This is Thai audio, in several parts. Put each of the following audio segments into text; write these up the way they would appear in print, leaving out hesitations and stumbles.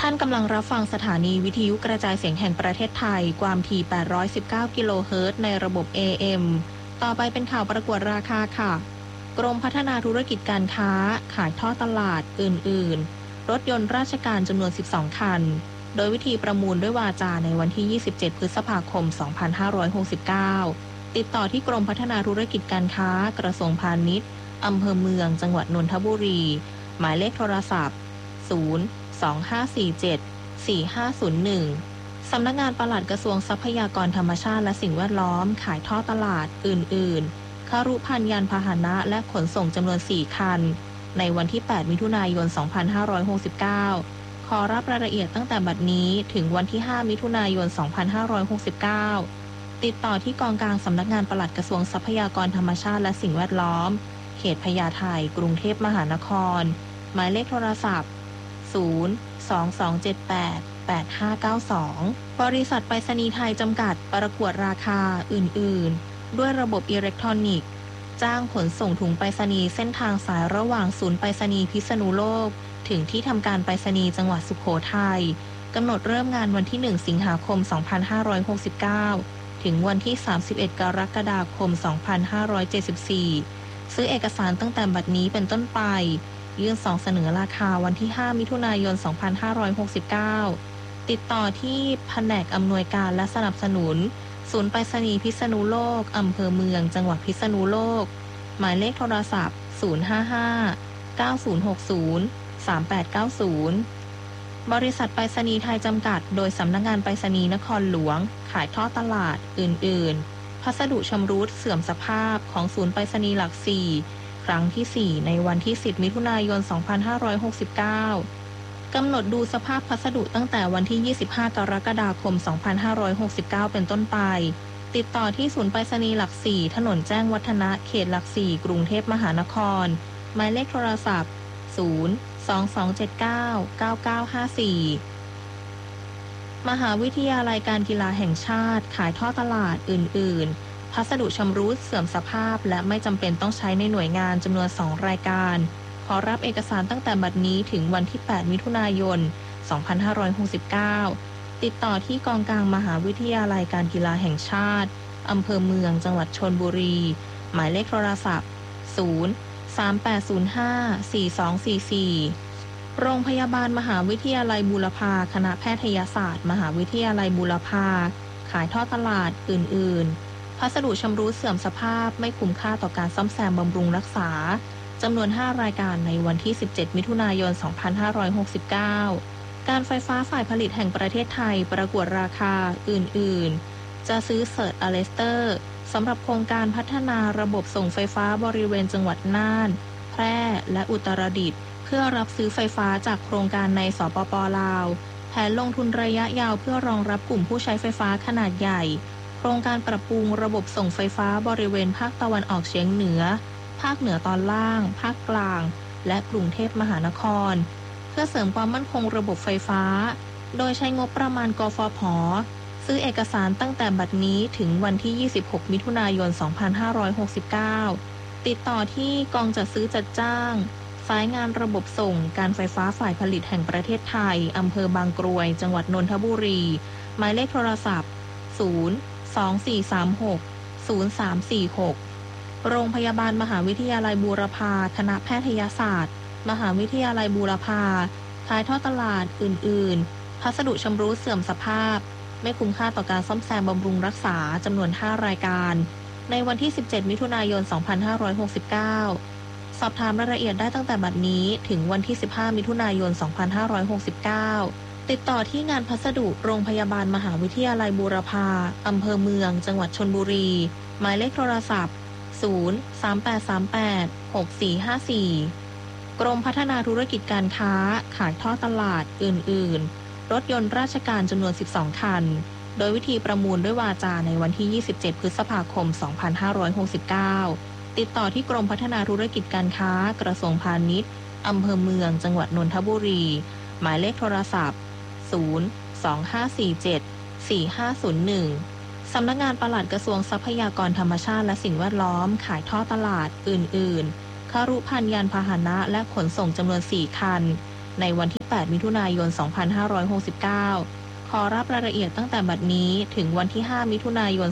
ท่านกำลังรับฟังสถานีวิทยุกระจายเสียงแห่งประเทศไทยความถี่819กิโลเฮิรตซ์ในระบบ AM ต่อไปเป็นข่าวประกวดราคาค่ะกรมพัฒนาธุรกิจการค้าขายท่อตลาดอื่นๆรถยนต์ราชการจำนวน12คันโดยวิธีประมูลด้วยวาจาในวันที่27พฤษภาคม2569ติดต่อที่กรมพัฒนาธุรกิจการค้ากระทรวงพาณิชย์อำเภอเมืองจังหวัดนนทบุรีหมายเลขโทรศัพท์025474501 สำนักงานปลัดกระทรวงทรัพยากรธรรมชาติและสิ่งแวดล้อมขายท่อตลาดอื่นๆคารุภัณฑ์ยานพาหนะและขนส่งจำนวน4คันในวันที่8มิถุนายน2569ขอรับรายละเอียดตั้งแต่บัดนี้ถึงวันที่5มิถุนายน2569ติดต่อที่กองกลางสำนักงานปลัดกระทรวงทรัพยากรธรรมชาติและสิ่งแวดล้อมเขตพญาไทกรุงเทพมหานครหมายเลขโทรศัพท์022788592 บริษัทไปรษณีย์ไทยจำกัดประกวดราคาอื่นๆด้วยระบบอิเล็กทรอนิกส์จ้างขนส่งถุงไปรษณีย์เส้นทางสายระหว่างศูนย์ไปรษณีย์พิษณุโลกถึงที่ทำการไปรษณีย์จังหวัดสุโขทัยกำหนดเริ่มงานวันที่1สิงหาคม2569ถึงวันที่31กรกฎาคม2574ซื้อเอกสารตั้งแต่บัดนี้เป็นต้นไปยื่นเสนอราคาวันที่5มิถุนายน2569ติดต่อที่แผนกอำนวยการและสนับสนุนศูนย์ไปรษณีย์พิษณุโลกอำเภอเมืองจังหวัดพิษณุโลกหมายเลขโทรศัพท์055-9060-3890บริษัทไปรษณีย์ไทยจำกัดโดยสำนักงานไปรษณีย์นครหลวงขายท่อตลาดอื่นๆพัสดุชำรุดเสื่อมสภาพของศูนย์ไปรษณีย์หลัก4ครั้งที่4ในวันที่10มิถุนายน2569กำหนดดูสภาพพัสดุตั้งแต่วันที่25กรกฎาคม2569เป็นต้นไปติดต่อที่ศูนย์ไปรษณีย์หลัก4ถนนแจ้งวัฒนะเขตหลัก4กรุงเทพมหานครหมายเลขโทรศัพท์022799954มหาวิทยาลัยการกีฬาแห่งชาติขายท่อตลาดอื่นๆพัสดุชำรุดเสื่อมสภาพและไม่จำเป็นต้องใช้ในหน่วยงานจำนวน2รายการขอรับเอกสารตั้งแต่บัดนี้ถึงวันที่8มิถุนายน2569ติดต่อที่กองกลางมหาวิทยาลัยการกีฬาแห่งชาติอำเภอเมืองจังหวัดชลบุรีหมายเลขโทรศัพท์038054244โรงพยาบาลมหาวิทยาลัยบูรพาคณะแพทยศาสตร์มหาวิทยาลัยบูรพาขายท่อตลาดอื่นๆพัสดุชำรุดเสื่อมสภาพไม่คุ้มค่าต่อการซ่อมแซมบำรุงรักษาจำนวน5รายการในวันที่17มิถุนายน2569การไฟฟ้าฝ่ายผลิตแห่งประเทศไทยประกวดราคาอื่นๆจะซื้อเซิร์ชอเลสเตอร์สำหรับโครงการพัฒนาระบบส่งไฟฟ้าบริเวณจังหวัดน่านแพร่และอุตรดิตถ์เพื่อรับซื้อไฟฟ้าจากโครงการในสปป.ลาวแผนลงทุนระยะยาวเพื่อรองรับกลุ่มผู้ใช้ไฟฟ้าขนาดใหญ่โครงการปรับปรุงระบบส่งไฟฟ้าบริเวณภาคตะวันออกเฉียงเหนือภาคเหนือตอนล่างภาคกลางและกรุงเทพมหานครเพื่อเสริมความมั่นคงระบบไฟฟ้าโดยใช้งบประมาณกฟผ.ซื้อเอกสารตั้งแต่บัดนี้ถึงวันที่26มิถุนายน2569ติดต่อที่กองจัดซื้อจัดจ้างสายงานระบบส่งการไฟฟ้าฝ่ายผลิตแห่งประเทศไทยอำเภอบางกรวยจังหวัดนนทบุรีหมายเลขโทรศัพท์024360346โรงพยาบาลมหาวิทยาลัยบูรพาคณะแพทยศาสตร์มหาวิทยาลัยบูรพาขายท่อตลาดอื่นๆพัสดุชำรุดเสื่อมสภาพไม่คุ้มค่าต่อการซ่อมแซมบำรุงรักษาจำนวน5รายการในวันที่17มิถุนายน2569สอบถามรายละเอียดได้ตั้งแต่บัดนี้ถึงวันที่15มิถุนายน2569ติดต่อที่งานพัสดุโรงพยาบาลมหาวิทยาลัยบูรพาอำเภอเมืองจังหวัดชลบุรีหมายเลขโทรศัพท์038386454กรมพัฒนาธุรกิจการค้าขายท่อตลาดอื่นๆรถยนต์ราชการจำนวน12คันโดยวิธีประมูลด้วยวาจาในวันที่27พฤษภาคม2569ติดต่อที่กรมพัฒนาธุรกิจการค้ากระทรวงพาณิชย์อำเภอเมืองจังหวัดนนทบุรีหมายเลขโทรศัพท์025474501สำนักงานปลัดกระทรวงทรัพยากรธรรมชาติและสิ่งแวดล้อมขายท่อตลาดอื่นๆคารุภัณฑ์ยานพาหนะและขนส่งจำนวน4คันในวันที่ 8 มิถุนายน 2569 ขอรับรายละเอียดตั้งแต่บัดนี้ถึงวันที่ 5 มิถุนายน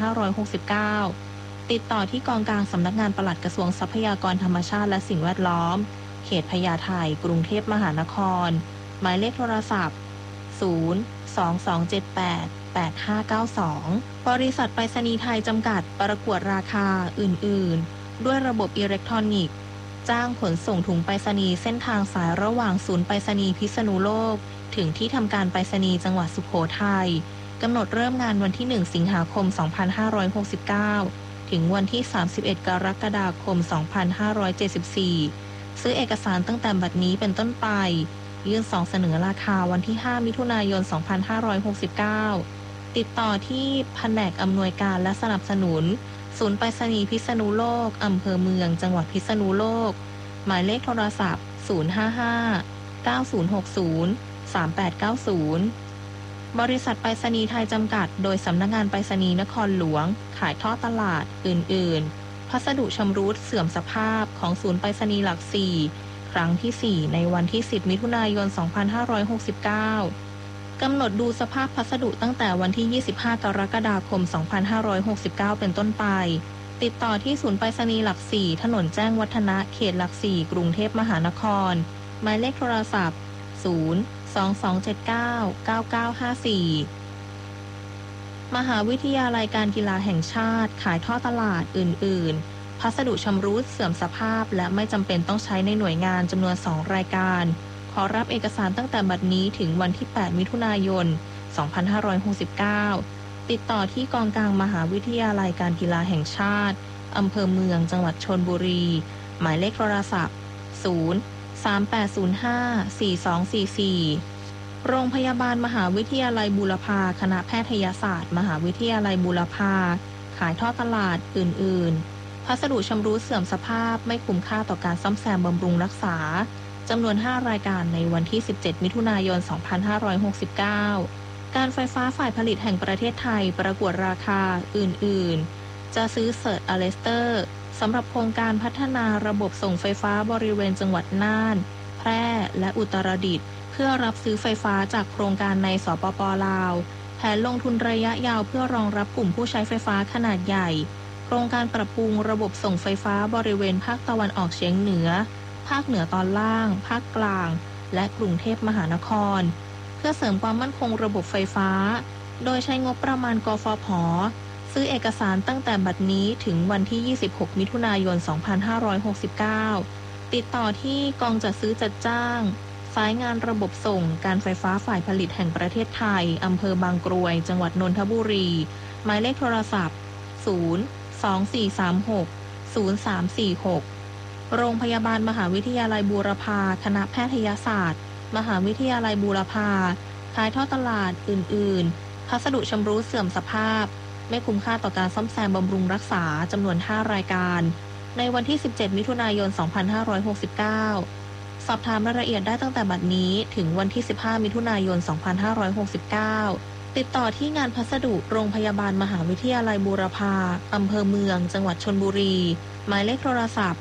2569 ติดต่อที่กองกลางสำนักงานปลัดกระทรวงทรัพยากรธรรมชาติและสิ่งแวดล้อมเขตพญาไทกรุงเทพมหานครหมายเลขโทรศัพท์ 022788592 บริษัทไปรษณีย์ไทยจำกัดประกวดราคาอื่นๆด้วยระบบอิเล็กทรอนิกส์จ้างขนส่งถุงไปรษณีย์เส้นทางสายระหว่างศูนย์ไปรษณีย์พิษณุโลกถึงที่ทำการไปรษณีย์จังหวัดสุโขทัยกำหนดเริ่มงานวันที่ 1 สิงหาคม 2569 ถึงวันที่ 31 กรกฎาคม 2574 ซื้อเอกสารตั้งแต่บัดนี้เป็นต้นไปยื่นซองเสนอราคาวันที่ 5 มิถุนายน 2569 ติดต่อที่แผนกอำนวยการและสนับสนุนศูนย์ไปรษณีย์พิษณุโลกอำเภอเมืองจังหวัดพิษณุโลกหมายเลขโทรศัพท์ 055 9060 3890 บริษัทไปรษณีย์ไทยจำกัดโดยสำนักงานไปรษณีย์นครหลวงขายทอดตลาดอื่นๆพัสดุชำรุดเสื่อมสภาพของศูนย์ไปรษณีย์หลัก 4 ครั้งที่ 4 ในวันที่ 10 มิถุนายน 2569 กำหนดดูสภาพพัสดุตั้งแต่วันที่ 25 กรกฎาคม 2569 เป็นต้นไปติดต่อที่ศูนย์ไปรษณีย์หลัก 4 ถนนแจ้งวัฒนะเขตหลัก 4 กรุงเทพมหานครหมายเลขโทรศัพท์ 022799954 มหาวิทยาลัยการกีฬาแห่งชาติขายท่อตลาดอื่นๆพัสดุชำรุดเสื่อมสภาพและไม่จำเป็นต้องใช้ในหน่วยงานจำนวน 2 รายการขอรับเอกสารตั้งแต่บัดนี้ถึงวันที่ 8 มิถุนายน 2569 ติดต่อที่กองกลางมหาวิทยาลัยการกีฬาแห่งชาติอำเภอเมืองจังหวัดชลบุรีหมายเลขโทรศัพท์ 038054244 โรงพยาบาลมหาวิทยาลัยบูรพาคณะแพทยศาสตร์มหาวิทยาลัยบูรพาขายทอดตลาดอื่นๆพัสดุชำรุดเสื่อมสภาพไม่คุ้มค่าต่อการซ่อมแซมบำรุงรักษาจำนวน 5 รายการในวันที่ 17 มิถุนายน 2569 การไฟฟ้าฝ่ายผลิตแห่งประเทศไทยประกวดราคาอื่นๆจะซื้อเซิร์ชอเลสเตอร์สำหรับโครงการพัฒนาระบบส่งไฟฟ้าบริเวณจังหวัดน่านแพร่และอุตรดิตถ์เพื่อรับซื้อไฟฟ้าจากโครงการในสปป.ลาวแผนลงทุนระยะยาวเพื่อรองรับกลุ่มผู้ใช้ไฟฟ้าขนาดใหญ่โครงการปรับปรุงระบบส่งไฟฟ้าบริเวณภาคตะวันออกเฉียงเหนือภาคเหนือตอนล่างภาคกลางและกรุงเทพมหานครเพื่อเสริมความมั่นคงระบบไฟฟ้าโดยใช้งบประมาณกฟผ.ซื้อเอกสารตั้งแต่บัดนี้ถึงวันที่ 26 มิถุนายน 2569 ติดต่อที่กองจัดซื้อจัดจ้างสายงานระบบส่งการไฟฟ้าฝ่ายผลิตแห่งประเทศไทยอำเภอบางกรวยจังหวัดนนทบุรีหมายเลขโทรศัพท์ 024360346 โรงพยาบาลมหาวิทยาลัยบูรพาคณะแพทยศาสตร์มหาวิทยาลัยบูรพาขายทอดตลาดอื่นๆพัสดุชำรุดเสื่อมสภาพไม่คุ้มค่าต่อการซ่อมแซมบำรุงรักษาจำนวน 5 รายการในวันที่ 17 มิถุนายน 2569 สอบถามรายละเอียดได้ตั้งแต่บัดนี้ถึงวันที่ 15 มิถุนายน 2569 ติดต่อที่งานพัสดุโรงพยาบาลมหาวิทยาลัยบูรพาอำเภอเมืองจังหวัดชลบุรีหมายเลขโทรศัพท์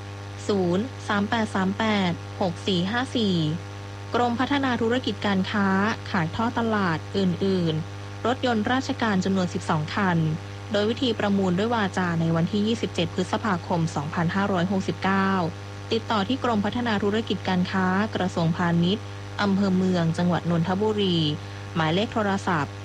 038386454 กรมพัฒนาธุรกิจการค้าขายทอดตลาดอื่นๆรถยนต์ราชการจำนวน 12 คันโดยวิธีประมูลด้วยวาจาในวันที่ 27 พฤษภาคม 2569 ติดต่อที่กรมพัฒนาธุรกิจการค้ากระทรวงพาณิชย์อำเภอเมืองจังหวัดนนทบุรีหมายเลขโทรศัพท์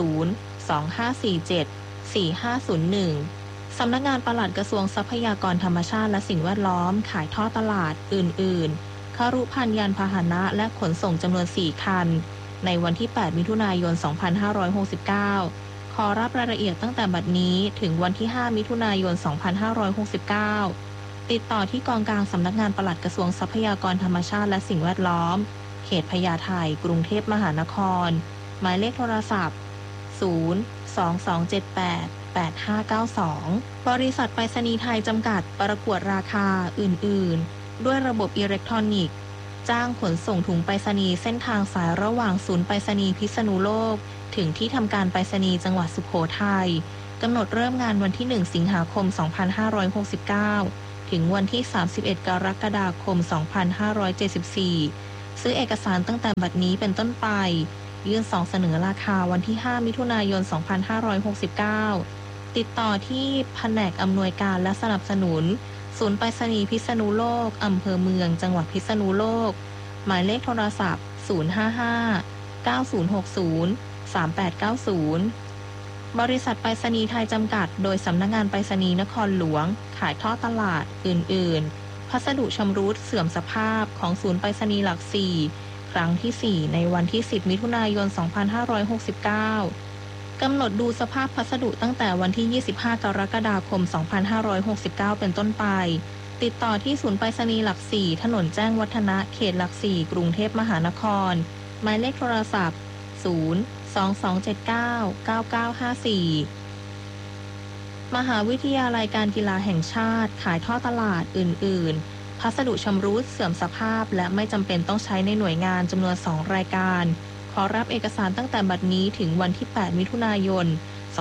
025474501 สำนักงานปลัดกระทรวงทรัพยากรธรรมชาติและสิ่งแวดล้อมขายทอดตลาดอื่นๆครุภัณฑ์ยานพาหนะและขนส่งจำนวน 4 คันในวันที่ 8 มิถุนายน 2569 ขอรับรายละเอียดตั้งแต่บัดนี้ถึงวันที่ 5 มิถุนายน 2569 ติดต่อที่กองกลางสำนักงานปลัดกระทรวงทรัพยากรธรรมชาติและสิ่งแวดล้อมเขตพญาไทกรุงเทพมหานครหมายเลขโทรศัพท์ 022788592 บริษัทไปรษณีย์ไทยจำกัดประกวดราคาอื่นๆด้วยระบบอิเล็กทรอนิกส์จ้างขนส่งถุงไปรษณีย์เส้นทางสายระหว่างศูนย์ไปรษณีย์พิษณุโลกถึงที่ทำการไปรษณีย์จังหวัดสุโขทัยกำหนดเริ่มงานวันที่ 1 สิงหาคม 2569 ถึงวันที่ 31 กรกฎาคม 2574 ซื้อเอกสารตั้งแต่บัดนี้เป็นต้นไปยื่นซองเสนอราคาวันที่ 5 มิถุนายน 2569 ติดต่อที่แผนกอำนวยการและสนับสนุนศูนย์ไปรษณีย์พิษณุโลกอำเภอเมืองจังหวัดพิษณุโลกหมายเลขโทรศัพท์ 055-9060-3890 บริษัทไปรษณีย์ไทยจำกัดโดยสำนักงานไปรษณีย์นครหลวงขายทอดตลาดอื่นๆพัสดุชำรุดเสื่อมสภาพของศูนย์ไปรษณีย์หลัก 4 ครั้งที่ 4 ในวันที่ 10 มิถุนายน 2569 กำหนดดูสภาพพัสดุตั้งแต่วันที่ 25 กรกฎาคม 2569 เป็นต้นไปติดต่อที่ศูนย์ไปรษณีย์หลัก 4 ถนนแจ้งวัฒนะเขตหลัก 4 กรุงเทพมหานครหมายเลขโทรศัพท์ 022799954 มหาวิทยาลัยการกีฬาแห่งชาติขายทอดตลาดอื่นๆพัสดุชำรุดเสื่อมสภาพและไม่จำเป็นต้องใช้ในหน่วยงานจำนวน 2 รายการขอรับเอกสารตั้งแต่บัดนี้ถึงวันที่ 8 มิถุนายน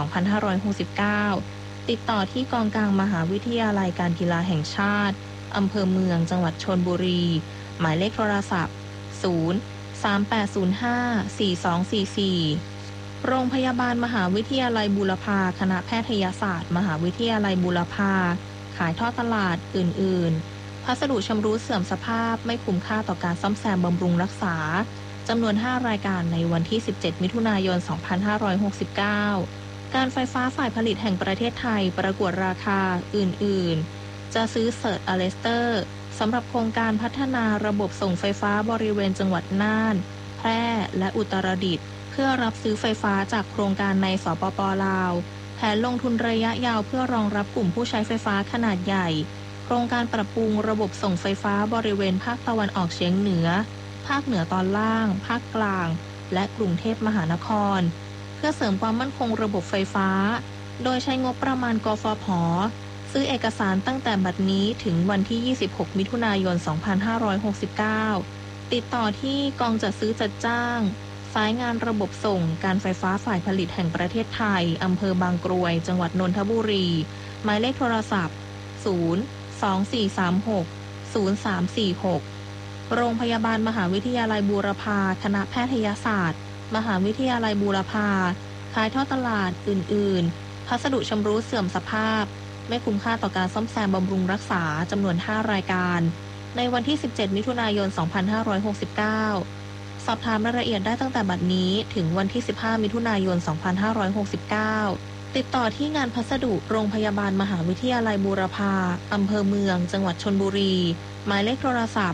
2569 ติดต่อที่กองกลางมหาวิทยาลัยการกีฬาแห่งชาติอำเภอเมืองจังหวัดชลบุรีหมายเลขโทรศัพท์ 038054244 โรงพยาบาลมหาวิทยาลัยบูรพาคณะแพทยศาสตร์มหาวิทยาลัยบูรพาขายทอดตลาดอื่นๆพัสดุชำรุดเสื่อมสภาพไม่คุ้มค่าต่อการซ่อมแซมบำรุงรักษาจำนวน 5 รายการในวันที่ 17 มิถุนายน 2569 การไฟฟ้าฝ่ายผลิตแห่งประเทศไทยประกวดราคาอื่นๆจะซื้อเซิร์ชอเลสเตอร์สำหรับโครงการพัฒนาระบบส่งไฟฟ้าบริเวณจังหวัดน่านแพร่และอุตรดิตถ์เพื่อรับซื้อไฟฟ้าจากโครงการในสปป.ลาวแผนลงทุนระยะยาวเพื่อรองรับกลุ่มผู้ใช้ไฟฟ้าขนาดใหญ่โครงการปรับปรุงระบบส่งไฟฟ้าบริเวณภาคตะวันออกเฉียงเหนือภาคเหนือตอนล่างภาคกลางและกรุงเทพมหานครเพื่อเสริมความมั่นคงระบบไฟฟ้าโดยใช้งบประมาณกฟผ.ซื้อเอกสารตั้งแต่บัดนี้ถึงวันที่ 26 มิถุนายน 2569 ติดต่อที่กองจัดซื้อจัดจ้างสายงานระบบส่งการไฟฟ้าฝ่ายผลิตแห่งประเทศไทยอำเภอบางกรวยจังหวัดนนทบุรีหมายเลขโทรศัพท์ 024360346 โรงพยาบาลมหาวิทยาลัยบูรพาคณะแพทยศาสตร์มหาวิทยาลัยบูรพาขายทอดตลาดอื่นๆพัสดุชำรุดเสื่อมสภาพไม่คุ้มค่าต่อการซ่อมแซมบำรุงรักษาจำนวน 5 รายการในวันที่ 17 มิถุนายน 2569 สอบถามรายละเอียดได้ตั้งแต่บัดนี้ถึงวันที่ 15 มิถุนายน 2569 ติดต่อที่งานพัสดุโรงพยาบาลมหาวิทยาลัยบูรพาอำเภอเมืองจังหวัดชลบุรีหมายเลขโทรศัพท์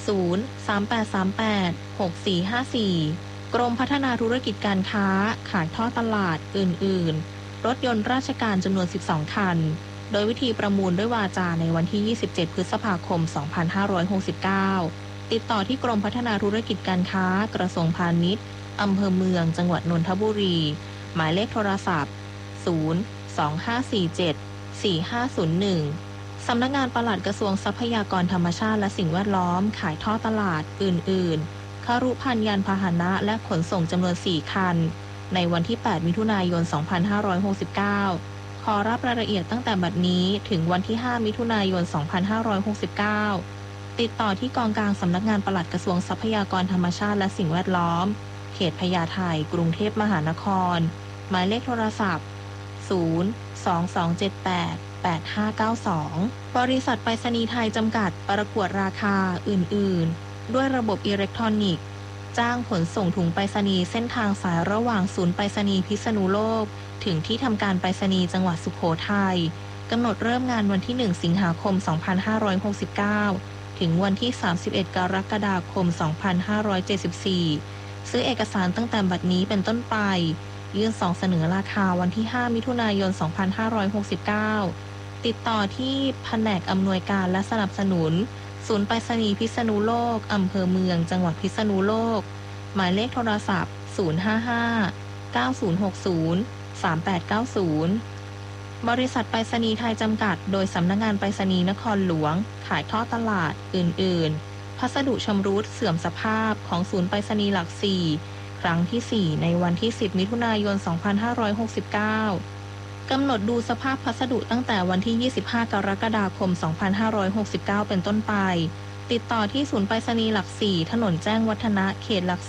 038386454 กรมพัฒนาธุรกิจการค้าขายทอดตลาดอื่นๆรถยนต์ราชการจำนวน 12 คันโดยวิธีประมูลด้วยวาจาในวันที่ 27 พฤษภาคม 2569 ติดต่อที่กรมพัฒนาธุรกิจการค้ากระทรวงพาณิชย์อำเภอเมืองจังหวัดนนทบุรีหมายเลขโทรศัพท์ 025474501 สำนักงานปลัดกระทรวงทรัพยากรธรรมชาติและสิ่งแวดล้อมขายทอดตลาดอื่นๆครุภัณฑ์ยานพาหนะและขนส่งจำนวน 4 คันในวันที่ 8 มิถุนายน 2569 ขอรับรายละเอียดตั้งแต่บัดนี้ถึงวันที่ 5 มิถุนายน 2569 ติดต่อที่กองกลางสำนักงานปลัดกระทรวงทรัพยากรธรรมชาติและสิ่งแวดล้อมเขตพญาไทกรุงเทพมหานครหมายเลขโทรศัพท์ 022788592 บริษัทไปรษณีย์ไทยจำกัดประกวดราคาอื่นๆด้วยระบบอิเล็กทรอนิกส์จ้างขนส่งถุงไปรษณีย์เส้นทางสายระหว่างศูนย์ไปรษณีย์พิษณุโลกถึงที่ทำการไปรษณีย์จังหวัดสุโขทัยกำหนดเริ่มงานวันที่ 1 สิงหาคม 2569 ถึงวันที่ 31 กรกฎาคม 2574 ซื้อเอกสารตั้งแต่บัดนี้เป็นต้นไปยื่นซองเสนอราคาวันที่ 5 มิถุนายน 2569 ติดต่อที่แผนกอำนวยการและสนับสนุนศูนย์ไปรษณีย์พิษณุโลกอำเภอเมืองจังหวัดพิษณุโลกหมายเลขโทรศัพท์ 055-9060-3890 บริษัทไปรษณีย์ไทยจำกัดโดยสำนักงานไปรษณีย์นครหลวงขายทอดตลาดอื่นๆพัสดุชำรุดเสื่อมสภาพของศูนย์ไปรษณีย์หลัก 4 ครั้งที่ 4 ในวันที่ 10 มิถุนายน 2569 กำหนดดูสภาพพัสดุตั้งแต่วันที่ 25 กรกฎาคม 2569 เป็นต้นไปติดต่อที่ศูนย์ไปรษณีย์หลัก 4 ถนนแจ้งวัฒนะ เขตหลัก